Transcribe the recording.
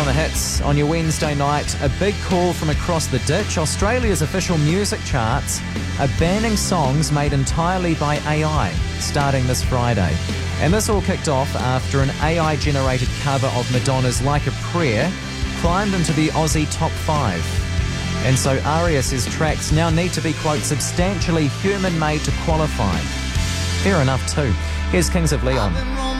on the hits on your Wednesday night. A big call from across the ditch. Australia's official music charts are banning songs made entirely by AI starting this Friday. And this all kicked off after an AI-generated cover of Madonna's Like a Prayer climbed into the Aussie top 5. And so ARIA says tracks now need to be, quote, substantially human-made to qualify. Fair enough too. Here's Kings of Leon.